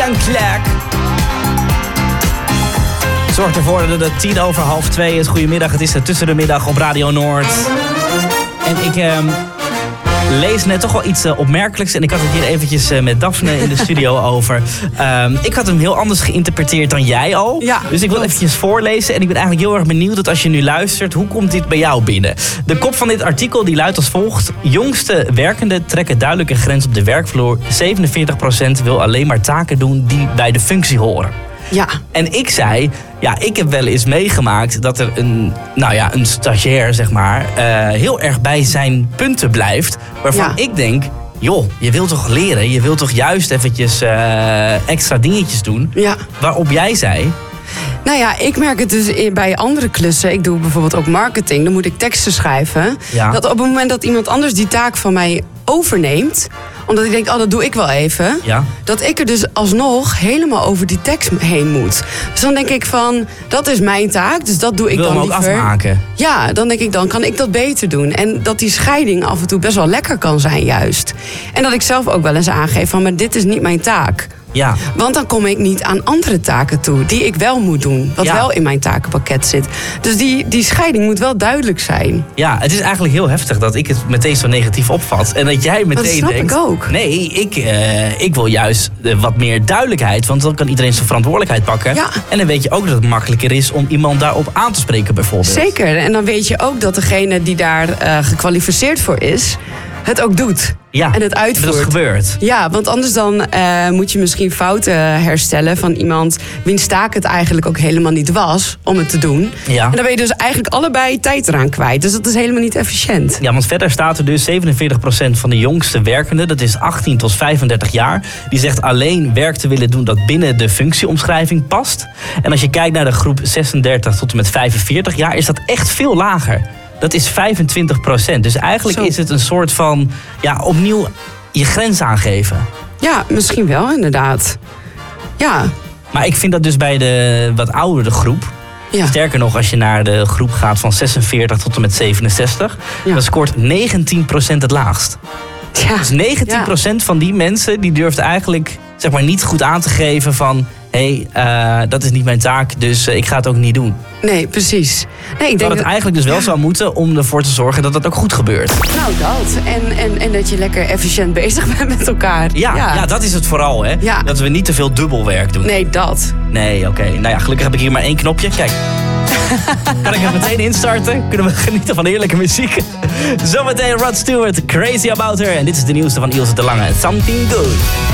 Ian Clark. Zorg ervoor dat het 2:10 is. Goedemiddag, het is tussen de middag op Radio Noord. En ik lees net toch wel iets opmerkelijks. En ik had het hier eventjes met Daphne in de studio over. Ik had hem heel anders geïnterpreteerd dan jij al. Ja, dus ik wil eventjes voorlezen. En ik ben eigenlijk heel erg benieuwd dat als je nu luistert, hoe komt dit bij jou binnen? De kop van dit artikel die luidt als volgt. Jongste werkenden trekken duidelijke grens op de werkvloer. 47% wil alleen maar taken doen die bij de functie horen. Ja. En ik zei, ja, ik heb wel eens meegemaakt dat er een stagiair, zeg maar, heel erg bij zijn punten blijft. Waarvan ik denk, joh, je wilt toch leren? Je wilt toch juist eventjes extra dingetjes doen? Ja. Waarop jij zei... Nou ja, ik merk het dus bij andere klussen. Ik doe bijvoorbeeld ook marketing. Dan moet ik teksten schrijven. Ja. Dat op het moment dat iemand anders die taak van mij overneemt, omdat ik denk, dat doe ik wel even. Ja. Dat ik er dus alsnog helemaal over die tekst heen moet. Dus dan denk ik van, dat is mijn taak. Dus dat doe ik dan liever. Wil hem ook afmaken? Ja, dan denk ik, dan kan ik dat beter doen. En dat die scheiding af en toe best wel lekker kan zijn juist. En dat ik zelf ook wel eens aangeef van, maar dit is niet mijn taak. Ja. Want dan kom ik niet aan andere taken toe die ik wel moet doen. Wat wel in mijn takenpakket zit. Dus die scheiding moet wel duidelijk zijn. Ja, het is eigenlijk heel heftig dat ik het meteen zo negatief opvat. En dat jij meteen denkt... Dat snap ik ook. Nee, ik wil juist wat meer duidelijkheid. Want dan kan iedereen zijn verantwoordelijkheid pakken. Ja. En dan weet je ook dat het makkelijker is om iemand daarop aan te spreken bijvoorbeeld. Zeker. En dan weet je ook dat degene die daar gekwalificeerd voor is, het ook doet. Ja, en het uitvoert. Dat is gebeurd. Ja, want anders dan moet je misschien fouten herstellen van iemand wiens taak het eigenlijk ook helemaal niet was om het te doen. Ja. En dan ben je dus eigenlijk allebei tijd eraan kwijt. Dus dat is helemaal niet efficiënt. Ja, want verder staat er dus 47% van de jongste werkenden, dat is 18 tot 35 jaar, die zegt alleen werk te willen doen dat binnen de functieomschrijving past. En als je kijkt naar de groep 36 tot en met 45 jaar, is dat echt veel lager. Dat is 25%. Dus eigenlijk is het een soort van, opnieuw je grens aangeven. Ja, misschien wel, inderdaad. Ja. Maar ik vind dat dus bij de wat oudere groep. Ja. Sterker nog, als je naar de groep gaat van 46 tot en met 67... dan scoort 19% het laagst. Ja. Dus 19% van die mensen die durft eigenlijk zeg maar niet goed aan te geven van, dat is niet mijn taak, dus ik ga het ook niet doen. Nee, precies. Nee, ik denk dat het eigenlijk dus wel zou moeten om ervoor te zorgen dat dat ook goed gebeurt. Nou, dat. En dat je lekker efficiënt bezig bent met elkaar. Ja, dat is het vooral, hè? Ja. Dat we niet te veel dubbelwerk doen. Nee, dat. Nee, oké. Nou ja, gelukkig heb ik hier maar 1 knopje. Kijk. Kan ik het meteen instarten? Kunnen we genieten van heerlijke muziek? Zometeen Rod Stewart, Crazy About Her. En dit is de nieuwste van Ilse de Lange. Something Good.